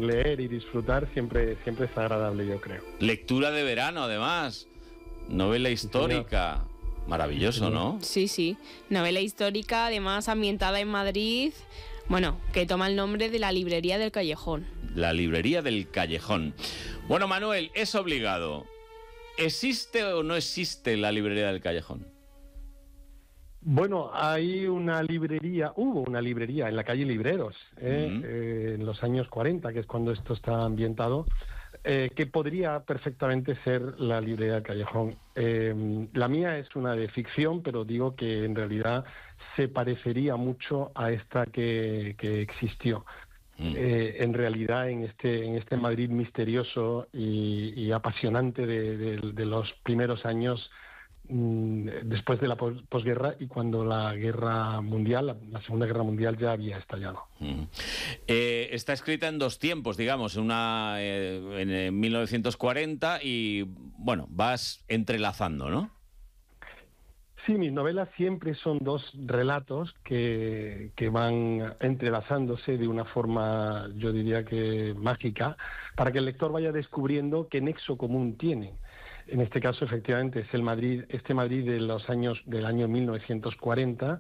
leer y disfrutar siempre es agradable, yo creo. Lectura de verano, además. Novela histórica. Maravilloso, ¿no? Sí, sí. Novela histórica, además ambientada en Madrid. Bueno, que toma el nombre de la Librería del Callejón. La Librería del Callejón. Bueno, Manuel, es obligado. ¿Existe o no existe la Librería del Callejón? Bueno, hubo una librería en la calle Libreros, en los años 40, que es cuando esto está ambientado, que podría perfectamente ser la Librería del Callejón. La mía es una de ficción, pero digo que en realidad se parecería mucho a esta que existió. En realidad, en este Madrid misterioso y apasionante de los primeros años después de la posguerra y cuando la guerra mundial, la Segunda Guerra Mundial ya había estallado. Está escrita en dos tiempos, digamos, una en 1940 y, bueno, vas entrelazando, ¿no? Sí, mis novelas siempre son dos relatos que van entrelazándose de una forma, yo diría que mágica, para que el lector vaya descubriendo qué nexo común tienen. En este caso, efectivamente, es este Madrid del año 1940,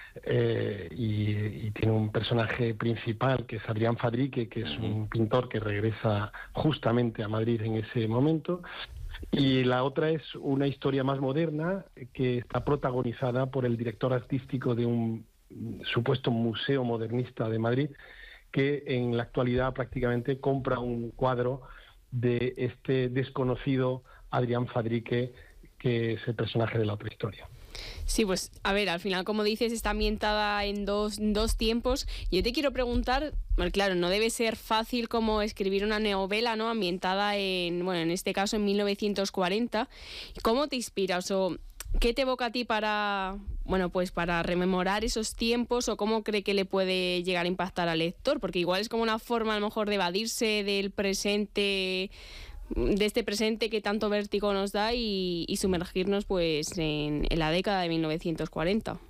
y tiene un personaje principal que es Adrián Fadrique, que es un pintor que regresa justamente a Madrid en ese momento. Y la otra es una historia más moderna que está protagonizada por el director artístico de un supuesto museo modernista de Madrid, que en la actualidad prácticamente compra un cuadro de este desconocido Adrián Fadrique, que es el personaje de la otra historia. Sí, pues a ver, al final, como dices, está ambientada en dos tiempos. Yo te quiero preguntar, bueno, claro, no debe ser fácil como escribir una novela, ¿no?, ambientada en este caso en 1940. ¿Cómo te inspiras o qué te evoca a ti para rememorar esos tiempos, o cómo cree que le puede llegar a impactar al lector? Porque igual es como una forma a lo mejor de evadirse del presente, de este presente que tanto vértigo nos da, y sumergirnos pues en la década de 1940.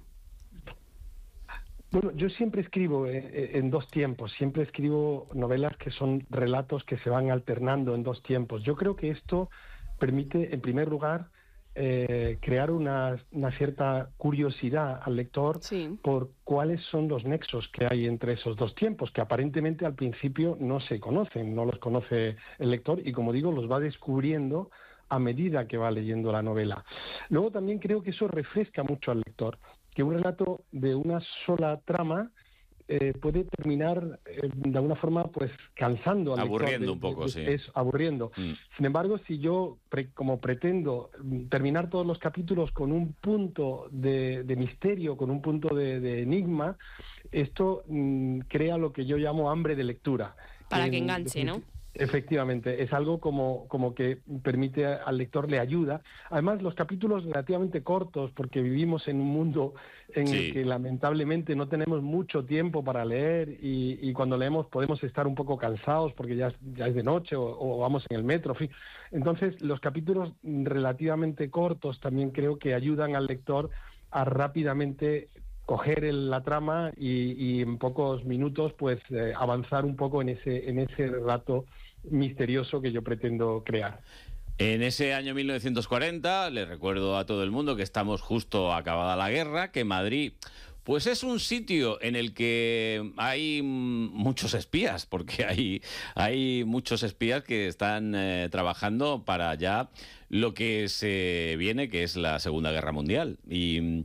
Bueno, yo siempre escribo en dos tiempos, siempre escribo novelas que son relatos que se van alternando en dos tiempos. Yo creo que esto permite, en primer lugar, crear una cierta curiosidad al lector, sí, por cuáles son los nexos que hay entre esos dos tiempos, que aparentemente al principio no se conocen, no los conoce el lector y, como digo, los va descubriendo a medida que va leyendo la novela. Luego también creo que eso refresca mucho al lector, que un relato de una sola trama puede terminar de alguna forma pues cansando al lector, aburriendo un poco, sí. Es aburriendo. Sin embargo, si yo como pretendo terminar todos los capítulos con un punto de misterio, con un punto de enigma, esto crea lo que yo llamo hambre de lectura. Para que enganche, ¿no? Efectivamente, es algo como que permite al lector, le ayuda. Además, los capítulos relativamente cortos, porque vivimos en un mundo en el que lamentablemente no tenemos mucho tiempo para leer, y cuando leemos podemos estar un poco cansados porque ya es de noche o vamos en el metro, en fin. Entonces, los capítulos relativamente cortos también creo que ayudan al lector a rápidamente coger la trama y en pocos minutos pues avanzar un poco en ese relato misterioso que yo pretendo crear. En ese año 1940, le recuerdo a todo el mundo que estamos justo acabada la guerra, que Madrid pues es un sitio en el que hay muchos espías, porque hay muchos espías que están trabajando para ya lo que se viene, que es la Segunda Guerra Mundial. Y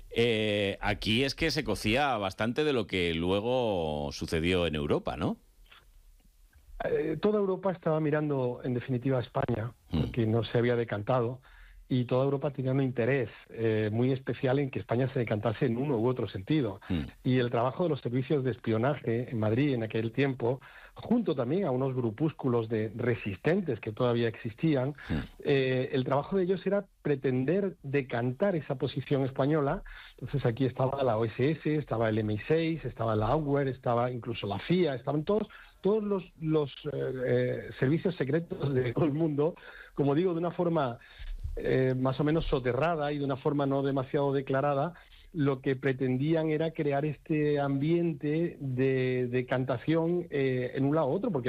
aquí es que se cocía bastante de lo que luego sucedió en Europa, ¿no? Toda Europa estaba mirando, en definitiva, a España, porque no se había decantado, y toda Europa tenía un interés muy especial en que España se decantase en uno u otro sentido. Y el trabajo de los servicios de espionaje en Madrid en aquel tiempo, junto también a unos grupúsculos de resistentes que todavía existían, el trabajo de ellos era pretender decantar esa posición española. Entonces aquí estaba la OSS, estaba el MI6, estaba la Auer, estaba incluso la CIA, estaban todos los servicios secretos de todo el mundo, como digo, de una forma más o menos soterrada y de una forma no demasiado declarada. Lo que pretendían era crear este ambiente de decantación en un lado u otro, porque